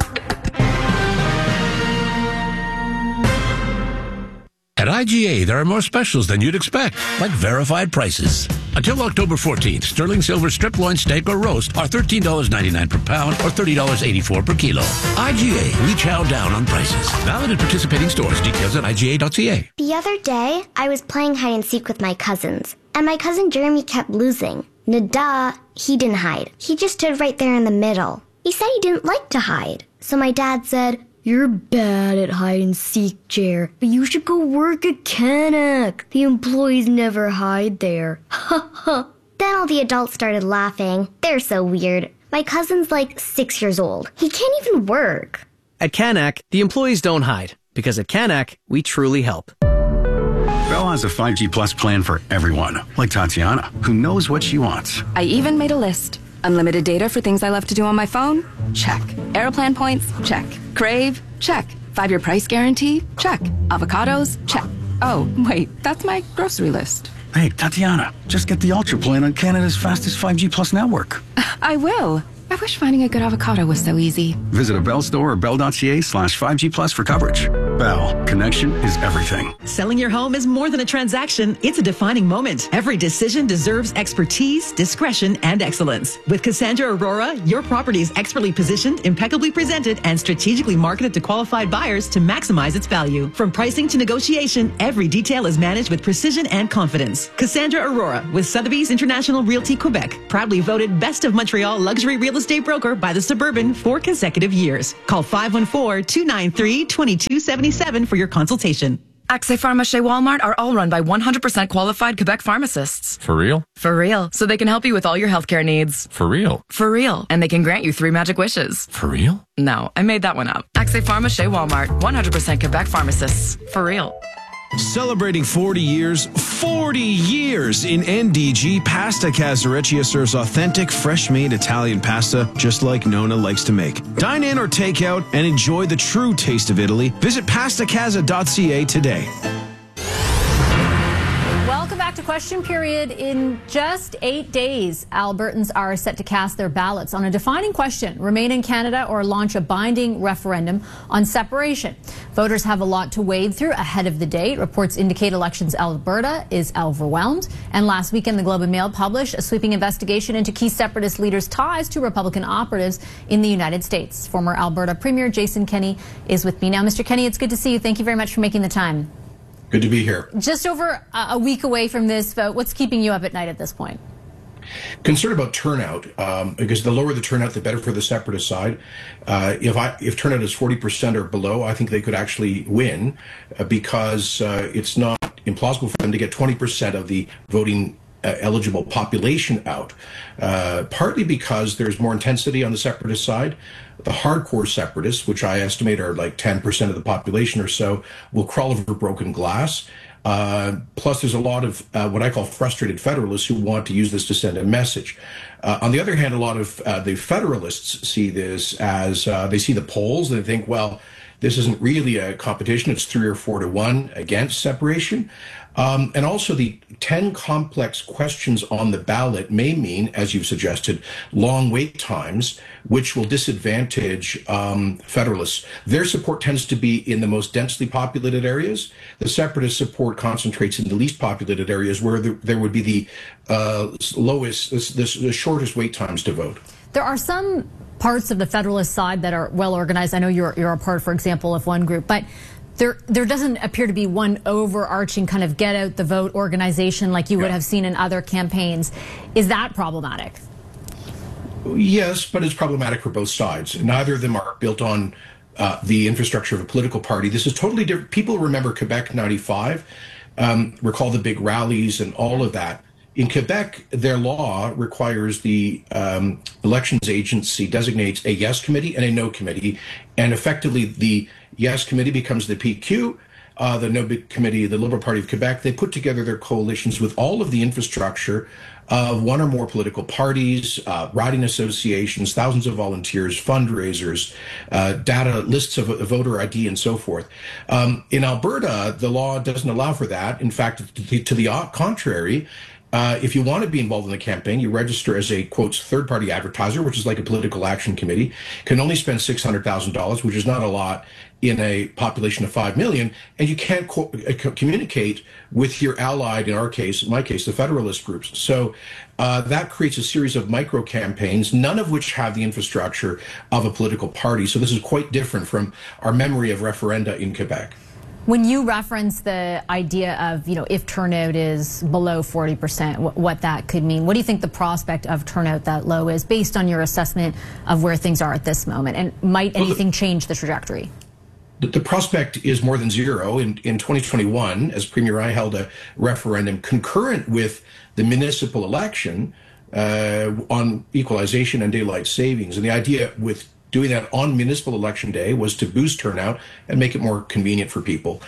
At IGA, there are more specials than you'd expect, like verified prices. Until October 14th, sterling silver strip loin steak or roast are $13.99 per pound or $30.84 per kilo. IGA, we chow down on prices. Valid at participating stores. Details at IGA.ca. The other day, I was playing hide and seek with my cousins, and my cousin Jeremy kept losing. Nada, he didn't hide. He just stood right there in the middle. He said he didn't like to hide. So my dad said, "You're bad at hide and seek, Jer, but you should go work at Canuck. The employees never hide there." Ha ha. Then all the adults started laughing. They're so weird. My cousin's like 6 years old. He can't even work. At Canuck, the employees don't hide, because at Canuck, we truly help. Bell has a 5G Plus plan for everyone, like Tatiana, who knows what she wants. I even made a list. Unlimited data for things I love to do on my phone? Check. Aeroplan points? Check. Crave? Check. 5-year price guarantee? Check. Avocados? Check. Oh, wait, that's my grocery list. Hey, Tatiana, just get the Ultra plan on Canada's fastest 5G Plus network. I will. I wish finding a good avocado was so easy. Visit a Bell store or bell.ca/5G Plus for coverage. Bell, connection is everything. Selling your home is more than a transaction. It's a defining moment. Every decision deserves expertise, discretion, and excellence. With Cassandra Aurora, your property is expertly positioned, impeccably presented, and strategically marketed to qualified buyers to maximize its value. From pricing to negotiation, every detail is managed with precision and confidence. Cassandra Aurora with Sotheby's International Realty Quebec, proudly voted Best of Montreal Luxury Real Estate Broker by the Suburban 4 consecutive years. Call 514-293-2277 for your consultation. Accès Pharmacie Walmart are all run by 100% qualified Quebec pharmacists. For real? For real. So they can help you with all your healthcare needs. For real? For real. And they can grant you 3 magic wishes. For real? No, I made that one up. Accès Pharmacie Walmart, 100% Quebec pharmacists. For real. Celebrating 40 years in NDG, Pasta Casareccia serves authentic, fresh-made Italian pasta just like Nona likes to make. Dine in or take out and enjoy the true taste of Italy. Visit pastacasa.ca today. Welcome back to Question Period. In just 8 days, Albertans are set to cast their ballots on a defining question: remain in Canada or launch a binding referendum on separation. Voters have a lot to wade through ahead of the date. Reports indicate Elections Alberta is overwhelmed. And last weekend, the Globe and Mail published a sweeping investigation into key separatist leaders' ties to Republican operatives in the United States. Former Alberta Premier Jason Kenney is with me now. Mr. Kenney, it's good to see you. Thank you very much for making the time. Good to be here. Just over a week away from this vote, what's keeping you up at night at this point? Concerned about turnout, because the lower the turnout, the better for the separatist side. If turnout is 40% or below, I think they could actually win, because it's not implausible for them to get 20% of the voting eligible population out, partly because there's more intensity on the separatist side. The hardcore separatists, which I estimate are like 10% of the population or so, will crawl over broken glass. Plus, there's a lot of what I call frustrated federalists who want to use this to send a message. On the other hand, a lot of the federalists see this as they see the polls and they think, well, this isn't really a competition. It's 3 or 4 to 1 against separation. And also the 10 complex questions on the ballot may mean, as you've suggested, long wait times, which will disadvantage federalists. Their support tends to be in the most densely populated areas. The separatist support concentrates in the least populated areas where there would be the the shortest wait times to vote. There are some parts of the Federalist side that are well organized. I know you're a part, for example, of one group, but there doesn't appear to be one overarching kind of get out the vote organization like you would have seen in other campaigns. Is that problematic? Yes, but it's problematic for both sides. Neither of them are built on the infrastructure of a political party. This is totally different. People remember Quebec 95, recall the big rallies and all of that. In Quebec, their law requires the elections agency designates a yes committee and a no committee, and effectively the yes committee becomes the PQ, the no committee, the Liberal Party of Quebec. They put together their coalitions with all of the infrastructure of one or more political parties, riding associations, thousands of volunteers, fundraisers, data, lists of voter ID, and so forth. In Alberta, the law doesn't allow for that. In fact, to the contrary, if you want to be involved in the campaign, you register as a, quote, third-party advertiser, which is like a political action committee, can only spend $600,000, which is not a lot in a population of 5 million, and you can't communicate with your allied, in my case, the Federalist groups. So that creates a series of micro-campaigns, none of which have the infrastructure of a political party. So this is quite different from our memory of referenda in Quebec. When you reference the idea of, if turnout is below 40%, what that could mean, what do you think the prospect of turnout that low is based on your assessment of where things are at this moment? And might anything change the trajectory? The prospect is more than zero. In 2021, as Premier, I held a referendum concurrent with the municipal election on equalization and daylight savings. And the idea with doing that on municipal election day was to boost turnout and make it more convenient for people.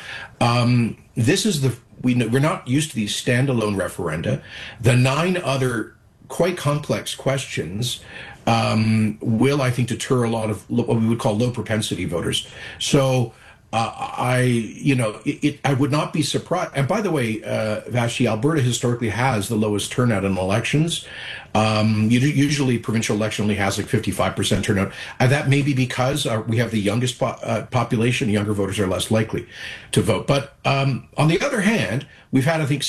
We're not used to these standalone referenda. The 9 other quite complex questions will, I think, deter a lot of what we would call low propensity voters. So I would not be surprised. And by the way, Vashi, Alberta historically has the lowest turnout in elections. Usually provincial election only has like 55% turnout. That may be because we have the youngest population. Younger voters are less likely to vote. But on the other hand, we've had, I think,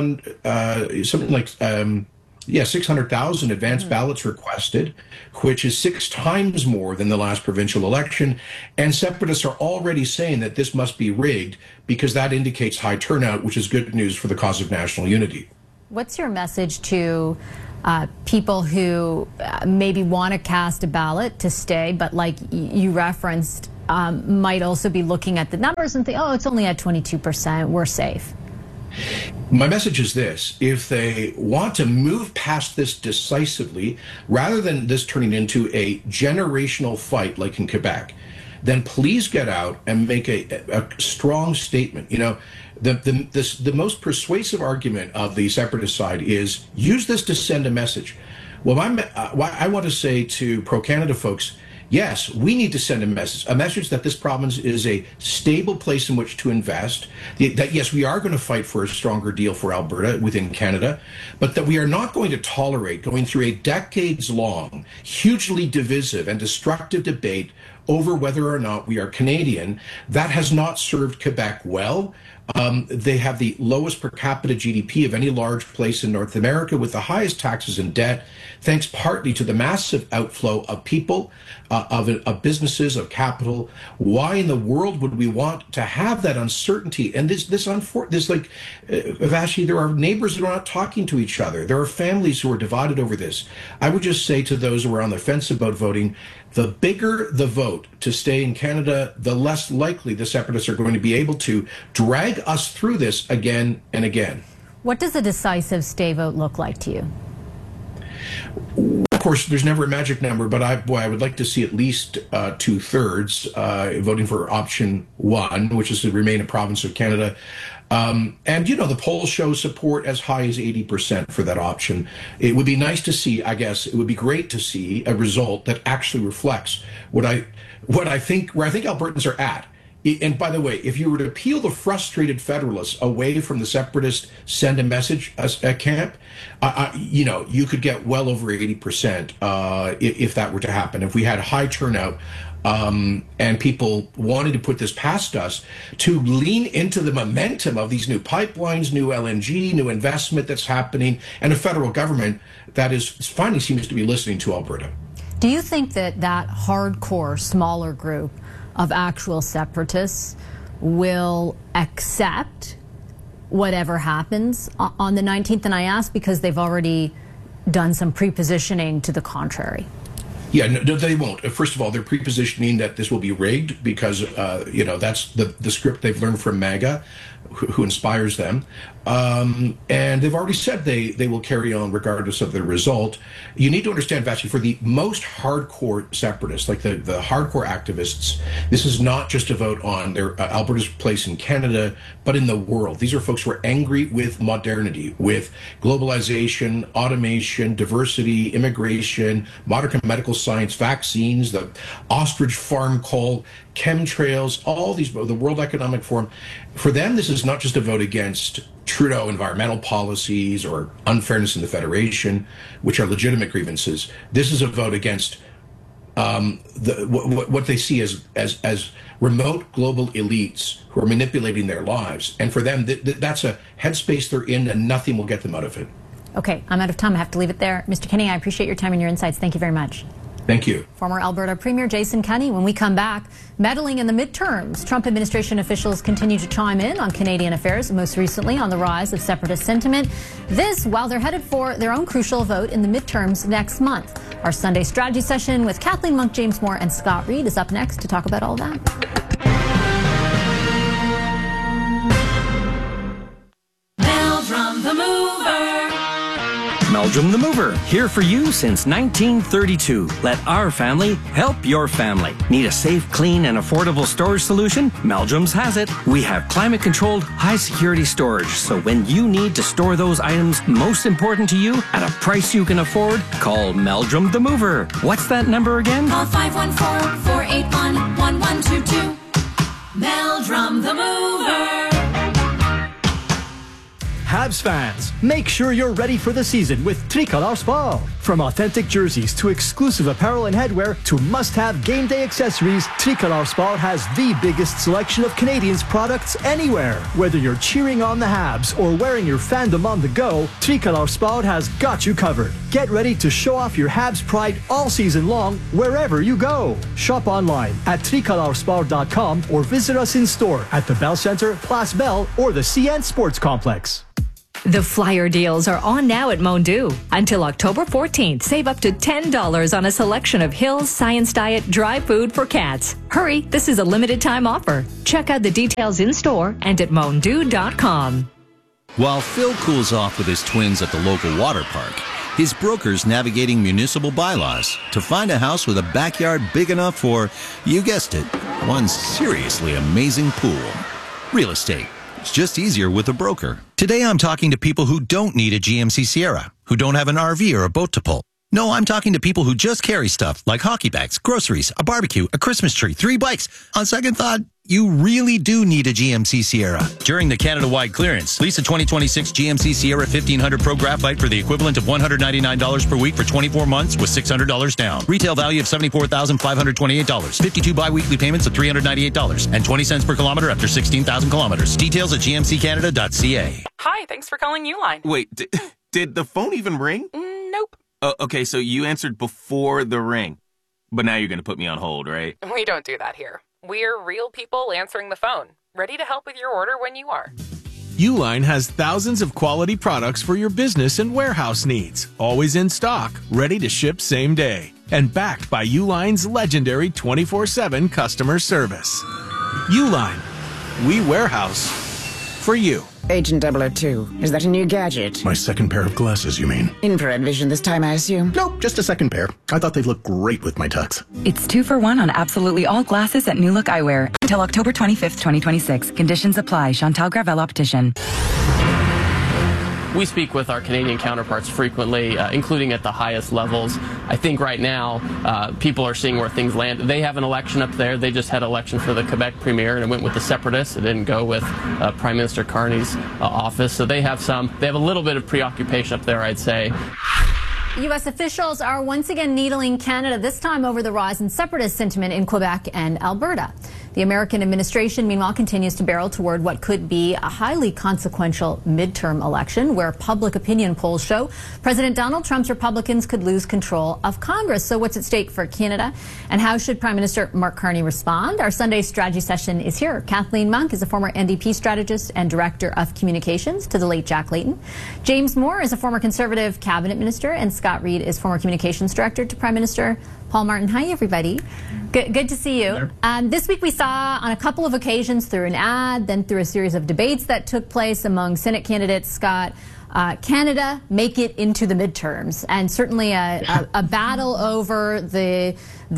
600,000 advance ballots requested, which is 6 times more than the last provincial election. And separatists are already saying that this must be rigged because that indicates high turnout, which is good news for the cause of national unity. What's your message to people who maybe want to cast a ballot to stay, but like you referenced, might also be looking at the numbers and think, oh, it's only at 22%, we're safe? My message is this: if they want to move past this decisively, rather than this turning into a generational fight like in Quebec, then please get out and make a strong statement. You know, the most persuasive argument of the separatist side is use this to send a message. Well, I want to say to pro-Canada folks, yes, we need to send a message that this province is a stable place in which to invest, that yes, we are going to fight for a stronger deal for Alberta within Canada, but that we are not going to tolerate going through a decades-long, hugely divisive and destructive debate over whether or not we are Canadian. That has not served Quebec well. They have the lowest per capita GDP of any large place in North America, with the highest taxes and debt, thanks partly to the massive outflow of people, of businesses, of capital. Why in the world would we want to have that uncertainty? And Vashi, there are neighbors who are not talking to each other. There are families who are divided over this. I would just say to those who are on the fence about voting, the bigger the vote to stay in Canada, the less likely the separatists are going to be able to drag us through this again and again. What does a decisive stay vote look like to you? Of course, there's never a magic number, but I would like to see at least 2/3 voting for option 1, which is to remain a province of Canada. And, you know, the polls show support as high as 80% for that option. It would be nice to see, I guess, it would be great to see a result that actually reflects where I think Albertans are at. And by the way, if you were to peel the frustrated Federalists away from the separatist send a message camp, you could get well over 80% if that were to happen. If we had high turnout and people wanted to put this past us, to lean into the momentum of these new pipelines, new LNG, new investment that's happening, and a federal government that is finally seems to be listening to Alberta. Do you think that hardcore, smaller group of actual separatists will accept whatever happens on the 19th? And I ask because they've already done some pre-positioning to the contrary. Yeah, no, they won't. First of all, they're pre-positioning that this will be rigged because, that's the script they've learned from MAGA, who inspires them. And they've already said they will carry on regardless of the result. You need to understand, Vashi, for the most hardcore separatists, like the hardcore activists, this is not just a vote on their Alberta's place in Canada, but in the world. These are folks who are angry with modernity, with globalization, automation, diversity, immigration, modern medical science, vaccines, the ostrich farm call, chemtrails, all these, the World Economic Forum. For them, this is not just a vote against Trudeau environmental policies or unfairness in the Federation, which are legitimate grievances. This is a vote against what they see as remote global elites who are manipulating their lives. And for them, that's a headspace they're in, and nothing will get them out of it. Okay, I'm out of time. I have to leave it there. Mr. Kenney, I appreciate your time and your insights. Thank you very much. Thank you. Former Alberta Premier Jason Kenney. When we come back, meddling in the midterms. Trump administration officials continue to chime in on Canadian affairs, most recently on the rise of separatist sentiment. This while they're headed for their own crucial vote in the midterms next month. Our Sunday strategy session with Kathleen Monk, James Moore, and Scott Reed is up next to talk about all that. Meldrum the Mover. Meldrum the Mover, here for you since 1932. Let our family help your family. Need a safe, clean, and affordable storage solution? Meldrum's has it. We have climate-controlled, high-security storage, so when you need to store those items most important to you at a price you can afford, call Meldrum the Mover. What's that number again? Call 514-481-1122. Meldrum. Meldrum the Mover. Habs fans, make sure you're ready for the season with Tricolor Sport. From authentic jerseys to exclusive apparel and headwear to must-have game day accessories, Tricolor Sport has the biggest selection of Canadians' products anywhere. Whether you're cheering on the Habs or wearing your fandom on the go, Tricolor Sport has got you covered. Get ready to show off your Habs pride all season long wherever you go. Shop online at tricolorsport.com or visit us in store at the Bell Centre, Place Bell, or the CN Sports Complex. The flyer deals are on now at Mondu. Until October 14th, save up to $10 on a selection of Hill's Science Diet dry food for cats. Hurry, this is a limited time offer. Check out the details in store and at mondu.com. While Phil cools off with his twins at the local water park, his broker's navigating municipal bylaws to find a house with a backyard big enough for, you guessed it, one seriously amazing pool. Real estate. It's just easier with a broker. Today I'm talking to people who don't need a GMC Sierra, who don't have an RV or a boat to pull. No, I'm talking to people who just carry stuff like hockey bags, groceries, a barbecue, a Christmas tree, 3 bikes. On second thought, you really do need a GMC Sierra. During the Canada-wide clearance, lease a 2026 GMC Sierra 1500 Pro Graphite for the equivalent of $199 per week for 24 months with $600 down. Retail value of $74,528. 52 bi-weekly payments of $398 and 20 cents per kilometer after 16,000 kilometers. Details at gmccanada.ca. Hi, thanks for calling Uline. Wait, did the phone even ring? Nope. Okay, so you answered before the ring. But now you're going to put me on hold, right? We don't do that here. We're real people answering the phone, ready to help with your order when you are. Uline has thousands of quality products for your business and warehouse needs, always in stock, ready to ship same day, and backed by Uline's legendary 24/7 customer service. Uline, we warehouse for you. Agent 002, is that a new gadget? My second pair of glasses, you mean? Infrared vision this time, I assume? Nope, just a second pair. I thought they'd look great with my tux. It's 2 for 1 on absolutely all glasses at New Look Eyewear until October 25th, 2026. Conditions apply. Chantal Gravel Optician. We speak with our Canadian counterparts frequently, including at the highest levels. I think right now people are seeing where things land. They have an election up there. They just had an election for the Quebec premier, and it went with the separatists. It didn't go with Prime Minister Carney's office. So they have a little bit of preoccupation up there, I'd say. U.S. officials are once again needling Canada, this time over the rise in separatist sentiment in Quebec and Alberta. The American administration, meanwhile, continues to barrel toward what could be a highly consequential midterm election, where public opinion polls show President Donald Trump's Republicans could lose control of Congress. So what's at stake for Canada, and how should Prime Minister Mark Carney respond? Our Sunday strategy session is here. Kathleen Monk is a former NDP strategist and director of communications to the late Jack Layton. James Moore is a former Conservative cabinet minister, and Scott Reid is former communications director to Prime Minister Paul Martin. Hi, everybody. Good to see you. This week we saw on a couple of occasions, through an ad, then through a series of debates that took place among Senate candidates, Scott, Canada make it into the midterms, and certainly a battle over the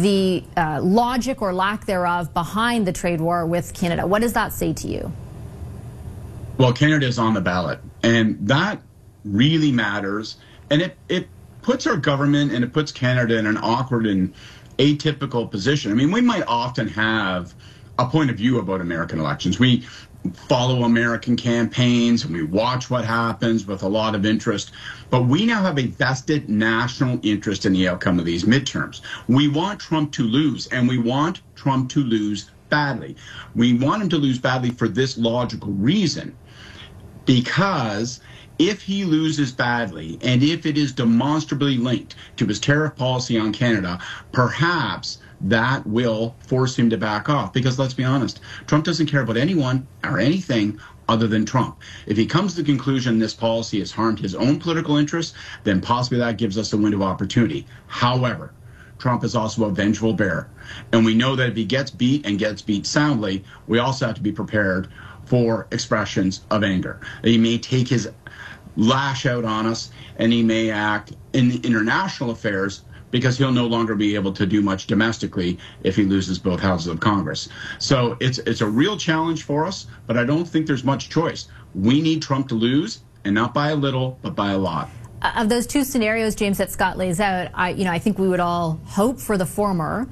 logic or lack thereof behind the trade war with Canada. What does that say to you? Well, Canada is on the ballot, and that really matters, and it puts our government and it puts Canada in an awkward and atypical position. I mean, we might often have a point of view about American elections. We follow American campaigns and we watch what happens with a lot of interest, but we now have a vested national interest in the outcome of these midterms. We want Trump to lose, and we want Trump to lose badly. We want him to lose badly for this logical reason, because if he loses badly, and if it is demonstrably linked to his tariff policy on Canada, perhaps that will force him to back off. Because let's be honest, Trump doesn't care about anyone or anything other than Trump. If he comes to the conclusion this policy has harmed his own political interests, then possibly that gives us a window of opportunity. However, Trump is also a vengeful bear. And we know that if he gets beat and gets beat soundly, we also have to be prepared for expressions of anger. He may take his lash out on us, and he may act in international affairs because he'll no longer be able to do much domestically if he loses both houses of Congress. So it's a real challenge for us, but I don't think there's much choice. We need Trump to lose, and not by a little, but by a lot. Of those two scenarios, James, that Scott lays out, I think we would all hope for the former.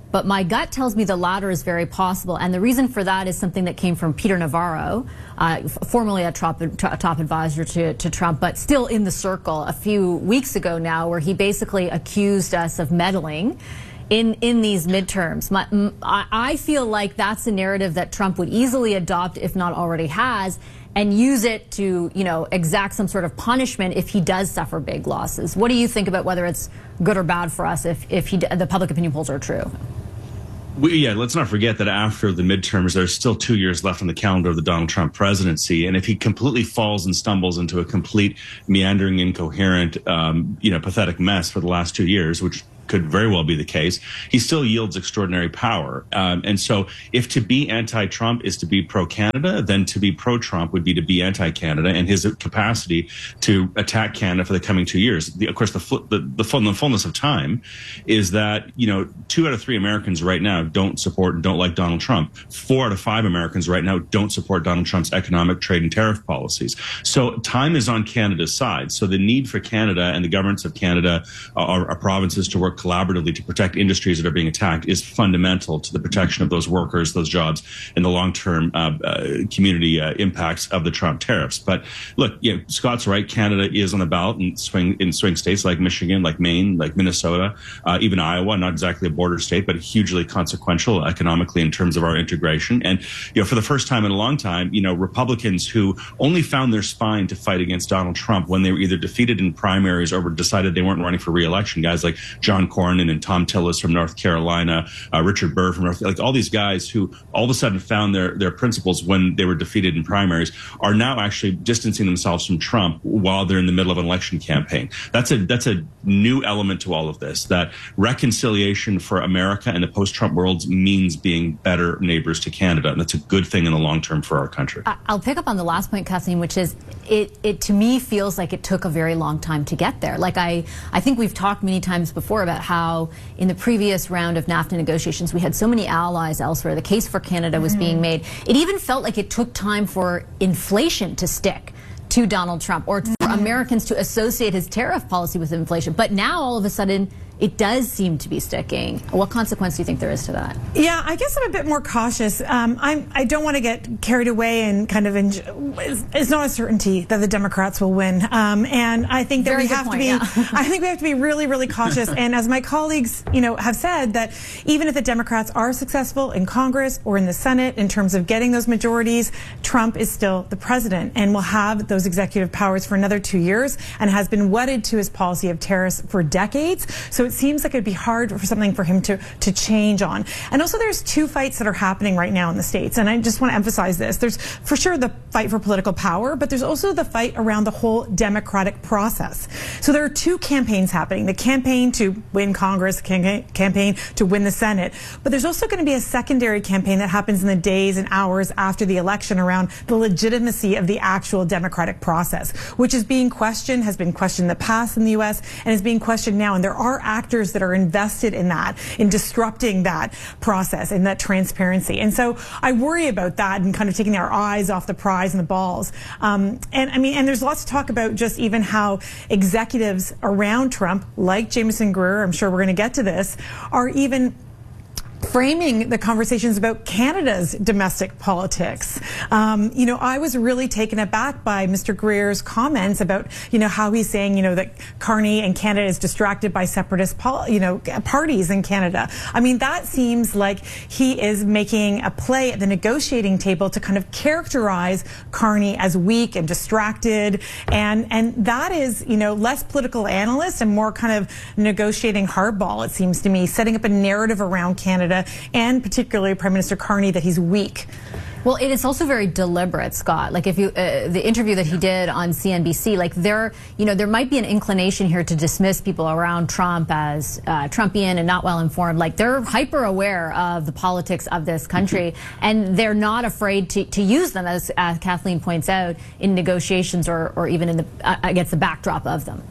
But my gut tells me the latter is very possible. And the reason for that is something that came from Peter Navarro, formerly a top advisor to Trump, but still in the circle a few weeks ago now, where he basically accused us of meddling in these midterms. I feel like that's a narrative that Trump would easily adopt, if not already has, and use it to, exact some sort of punishment if he does suffer big losses. What do you think about whether it's good or bad for us if the public opinion polls are true? Let's not forget that after the midterms, there's still 2 years left on the calendar of the Donald Trump presidency. And if he completely falls and stumbles into a complete meandering, incoherent, pathetic mess for the last 2 years, which could very well be the case, he still yields extraordinary power. And so if to be anti-Trump is to be pro-Canada, then to be pro-Trump would be to be anti-Canada, and his capacity to attack Canada for the coming 2 years. Of course, the fullness of time is that, 2 out of 3 Americans right now don't support and don't like Donald Trump. 4 out of 5 Americans right now don't support Donald Trump's economic, trade, and tariff policies. So time is on Canada's side. So the need for Canada and the governments of Canada, our provinces, to work collaboratively to protect industries that are being attacked is fundamental to the protection of those workers, those jobs, and the long-term community impacts of the Trump tariffs. But look, Scott's right. Canada is on the ballot in swing states like Michigan, like Maine, like Minnesota, even Iowa, not exactly a border state, but hugely consequential economically in terms of our integration. And, for the first time in a long time, Republicans who only found their spine to fight against Donald Trump when they were either defeated in primaries or decided they weren't running for re-election, guys like John Cornyn and Tom Tillis from North Carolina, Richard Burr from all these guys who all of a sudden found their principles when they were defeated in primaries, are now actually distancing themselves from Trump while they're in the middle of an election campaign. That's a new element to all of this, that reconciliation for America and the post-Trump world means being better neighbors to Canada. And that's a good thing in the long term for our country. I'll pick up on the last point, Kathleen, which is it to me feels like it took a very long time to get there. Like I think we've talked many times before about how in the previous round of NAFTA negotiations, we had so many allies elsewhere. The case for Canada was being made. It even felt like it took time for inflation to stick to Donald Trump, or for Americans to associate his tariff policy with inflation. But now all of a sudden, it does seem to be sticking. What consequence do you think there is to that? Yeah, I guess I'm a bit more cautious. I don't want to get carried away and kind of it's not a certainty that the Democrats will win. And I think that we have to be I think we have to be really, really cautious. And as my colleagues, have said, that even if the Democrats are successful in Congress or in the Senate in terms of getting those majorities, Trump is still the president and will have those executive powers for another 2 years and has been wedded to his policy of tariffs for decades. So it seems like it'd be hard for something for him to change on. And also there's 2 fights that are happening right now in the States. And I just want to emphasize this. There's for sure the fight for political power, but there's also the fight around the whole democratic process. So there are 2 campaigns happening. The campaign to win Congress, campaign to win the Senate. But there's also going to be a secondary campaign that happens in the days and hours after the election around the legitimacy of the actual democratic process, which is being questioned, has been questioned in the past in the U.S., and is being questioned now. And there are actors that are invested in that, in disrupting that process and that transparency. And so I worry about that and kind of taking our eyes off the prize and the balls. And there's lots to talk about, just even how executives around Trump, like Jameson Greer, I'm sure we're going to get to this, are even framing the conversations about Canada's domestic politics. I was really taken aback by Mr. Greer's comments about, how he's saying, that Carney and Canada is distracted by separatist, parties in Canada. I mean, that seems like he is making a play at the negotiating table to kind of characterize Carney as weak and distracted. And that is, less political analyst and more kind of negotiating hardball, it seems to me, setting up a narrative around Canada and particularly Prime Minister Carney that he's weak. Well, it is also very deliberate, Scott. Like if you, the interview that he did on CNBC, like there might be an inclination here to dismiss people around Trump as Trumpian and not well informed. Like they're hyper aware of the politics of this country, and they're not afraid to use them, as Kathleen points out, in negotiations or even in against the backdrop of them.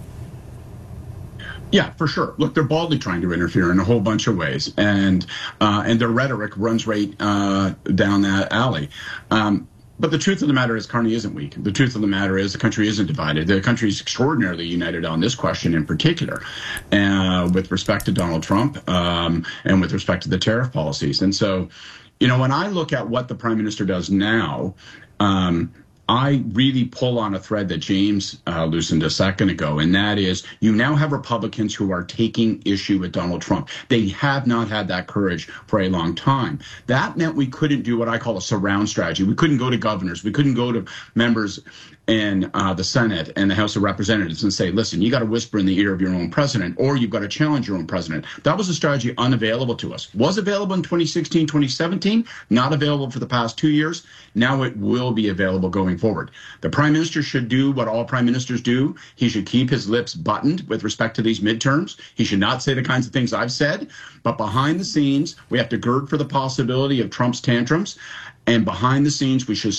Yeah, for sure. Look, they're baldly trying to interfere in a whole bunch of ways, and their rhetoric runs right down that alley. But the truth of the matter is Carney isn't weak. The truth of the matter is the country isn't divided. The country is extraordinarily united on this question in particular, with respect to Donald Trump and with respect to the tariff policies. And so, when I look at what the Prime Minister does now, I really pull on a thread that James loosened a second ago, and that is you now have Republicans who are taking issue with Donald Trump. They have not had that courage for a long time. That meant we couldn't do what I call a surround strategy. We couldn't go to governors. We couldn't go to members in the Senate and the House of Representatives and say, listen, you got to whisper in the ear of your own president, or you've got to challenge your own president. That was a strategy unavailable to us. Was available in 2016, 2017, not available for the past 2 years. Now it will be available going forward. The Prime Minister should do what all Prime Ministers do. He should keep his lips buttoned with respect to these midterms. He should not say the kinds of things I've said. But behind the scenes, we have to gird for the possibility of Trump's tantrums. And behind the scenes, we should